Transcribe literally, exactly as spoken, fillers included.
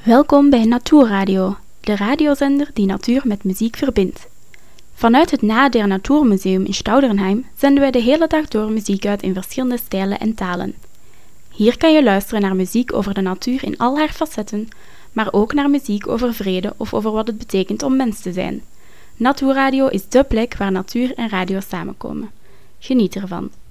Welkom bij Natuurradio, de radiozender die natuur met muziek verbindt. Vanuit het Na der Natuurmuseum in Stauderenheim zenden wij de hele dag door muziek uit in verschillende stijlen en talen. Hier kan je luisteren naar muziek over de natuur in al haar facetten, maar ook naar muziek over vrede of over wat het betekent om mens te zijn. Natuurradio is dé plek waar natuur en radio samenkomen. Geniet ervan.